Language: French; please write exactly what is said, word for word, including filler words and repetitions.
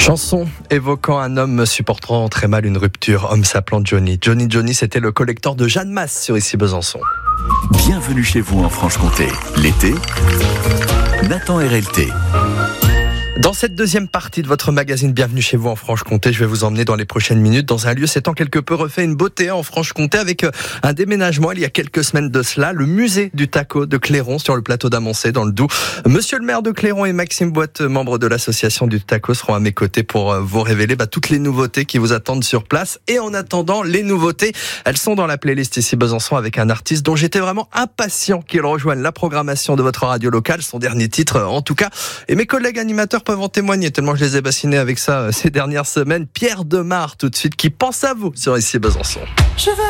Chanson évoquant un homme supportant très mal une rupture, homme s'appelant Johnny. Johnny Johnny, c'était le collector de Jeanne Masse sur Ici Besançon. Bienvenue chez vous en Franche-Comté. L'été, Nathan R L T. Dans cette deuxième partie de votre magazine Bienvenue chez vous en Franche-Comté, je vais vous emmener dans les prochaines minutes dans un lieu s'étant quelque peu refait une beauté en Franche-Comté avec un déménagement il y a quelques semaines de cela, le musée du taco de Clairon sur le plateau d'Amancé dans le Doubs. Monsieur le maire de Clairon et Maxime Boite, membre de l'association du taco, seront à mes côtés pour vous révéler bah, toutes les nouveautés qui vous attendent sur place. Et en attendant, les nouveautés, elles sont dans la playlist Ici Besançon avec un artiste dont j'étais vraiment impatient qu'il rejoigne la programmation de votre radio locale, son dernier titre en tout cas. Et mes collègues animateurs peuvent en témoigner, tellement je les ai bassinés avec ça ces dernières semaines. Pierre Demar, tout de suite, qui pense à vous sur Ici Besançon. Je veux